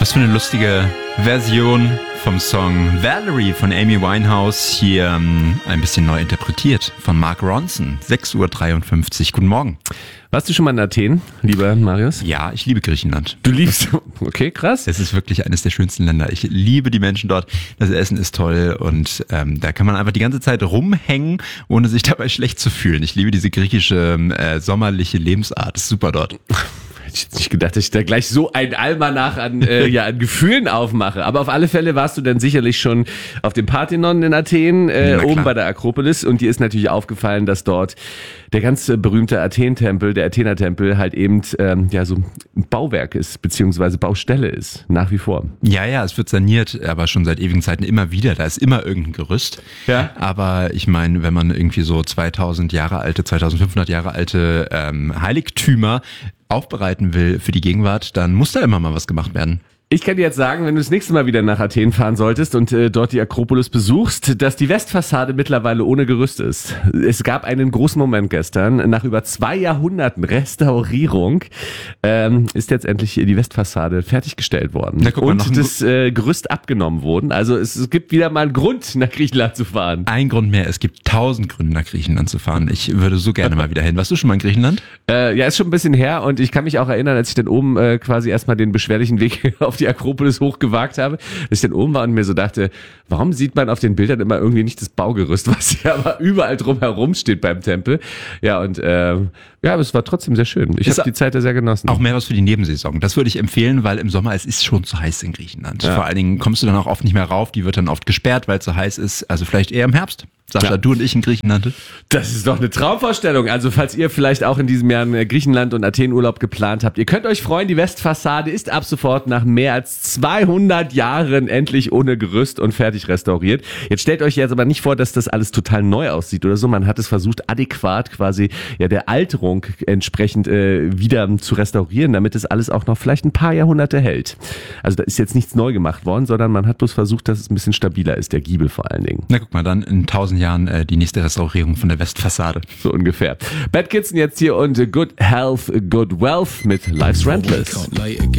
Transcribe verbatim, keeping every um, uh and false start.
Was für eine lustige Version vom Song Valerie von Amy Winehouse, hier ähm, ein bisschen neu interpretiert von Mark Ronson. sechs Uhr dreiundfünfzig. Guten Morgen. Warst du schon mal in Athen, lieber Marius? Ja, ich liebe Griechenland. Du liebst, okay, krass. Es ist wirklich eines der schönsten Länder. Ich liebe die Menschen dort. Das Essen ist toll und ähm, da kann man einfach die ganze Zeit rumhängen, ohne sich dabei schlecht zu fühlen. Ich liebe diese griechische äh, sommerliche Lebensart. Ist super dort. Ich hätte nicht gedacht, dass ich da gleich so ein Almanach an, äh, ja, an Gefühlen aufmache. Aber auf alle Fälle warst du dann sicherlich schon auf dem Parthenon in Athen, äh, oben bei der Akropolis. Und dir ist natürlich aufgefallen, dass dort der ganz berühmte Athen-Tempel, der Athener-Tempel, halt eben ähm, ja so ein Bauwerk ist, beziehungsweise Baustelle ist, nach wie vor. Ja, ja, es wird saniert, aber schon seit ewigen Zeiten immer wieder. Da ist immer irgendein Gerüst. Ja. Aber ich meine, wenn man irgendwie so zweitausend Jahre alte, zweitausendfünfhundert Jahre alte ähm, Heiligtümer aufbereiten will für die Gegenwart, dann muss da immer mal was gemacht werden. Ich kann dir jetzt sagen, wenn du das nächste Mal wieder nach Athen fahren solltest und äh, dort die Akropolis besuchst, dass die Westfassade mittlerweile ohne Gerüst ist. Es gab einen großen Moment gestern. Nach über zwei Jahrhunderten Restaurierung ähm, ist jetzt endlich die Westfassade fertiggestellt worden. Na, guck mal, noch ein und das äh, Gerüst abgenommen worden. Also es, es gibt wieder mal einen Grund, nach Griechenland zu fahren. Ein Grund mehr. Es gibt tausend Gründe, nach Griechenland zu fahren. Ich würde so gerne mal wieder hin. Warst du schon mal in Griechenland? Äh, ja, ist schon ein bisschen her und ich kann mich auch erinnern, als ich dann oben äh, quasi erstmal den beschwerlichen Weg auf die Akropolis hochgewagt habe, dass ich dann oben war und mir so dachte, warum sieht man auf den Bildern immer irgendwie nicht das Baugerüst, was ja aber überall drumherum steht beim Tempel. Ja, und äh, ja, aber es war trotzdem sehr schön. Ich habe die Zeit da sehr genossen. Auch mehr was für die Nebensaison. Das würde ich empfehlen, weil im Sommer es ist schon zu heiß in Griechenland. Ja. Vor allen Dingen kommst du dann auch oft nicht mehr rauf. Die wird dann oft gesperrt, weil es so heiß ist. Also vielleicht eher im Herbst. Sascha, Ja. du und ich in Griechenland. Das ist doch eine Traumvorstellung. Also falls ihr vielleicht auch in diesem Jahr einen Griechenland- und Athen-Urlaub geplant habt, ihr könnt euch freuen, die Westfassade ist ab sofort nach mehr als zweihundert Jahren endlich ohne Gerüst und fertig restauriert. Jetzt stellt euch jetzt aber nicht vor, dass das alles total neu aussieht oder so. Man hat es versucht, adäquat quasi ja der Alterung entsprechend äh, wieder zu restaurieren, damit es alles auch noch vielleicht ein paar Jahrhunderte hält. Also da ist jetzt nichts neu gemacht worden, sondern man hat bloß versucht, dass es ein bisschen stabiler ist, der Giebel vor allen Dingen. Na guck mal, dann in tausend Jahren äh, die nächste Restaurierung von der Westfassade. So ungefähr. Bad Kitson jetzt hier und Good Health, Good Wealth mit Life's Rentless.